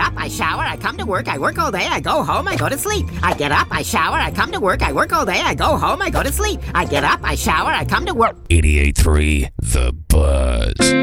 up, I shower, I come to work, I work all day, I go home, I go to sleep. I get up, I shower, I come to work, I work all day, I go home, I go to sleep. I get up, I shower, I come to work. 88.3 The Buzz.